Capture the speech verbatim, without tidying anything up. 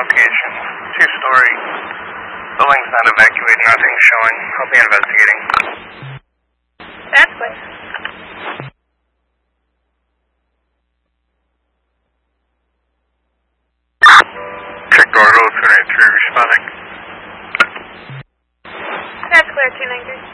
location. Two-story. Building's not evacuated, nothing showing. I'll be investigating. That's clear. Check door, two ninety-three responding. That's clear, two ninety-three.